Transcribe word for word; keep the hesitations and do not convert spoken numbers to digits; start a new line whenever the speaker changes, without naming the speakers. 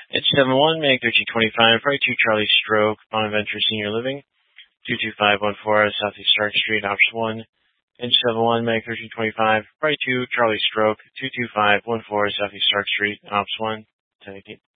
It's seven one, Mag thirteen twenty-five, right two Charlie Stroke, Bonaventure Senior Living, two two five one four Southeast Stark Street, option one. Inch seven one, Mag thirteen twenty-five, right two Charlie Stroke, two two five one four Southeast Stark Street, option one. ten eighteen.